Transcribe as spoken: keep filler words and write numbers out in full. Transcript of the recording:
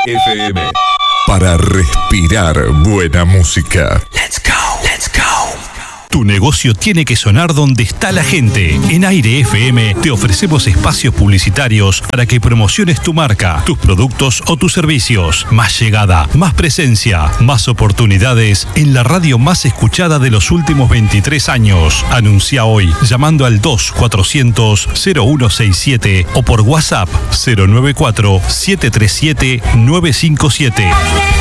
F M. Para respirar buena música. Let's go, let's go. Tu negocio tiene que sonar donde está la gente. En Aire F M te ofrecemos espacios publicitarios para que promociones tu marca, tus productos o tus servicios. Más llegada, más presencia, más oportunidades en la radio más escuchada de los últimos veintitrés años. Anuncia hoy llamando al dos cuatrocientos cero uno sesenta y siete o por WhatsApp cero nueve cuatro siete tres siete nueve cinco siete.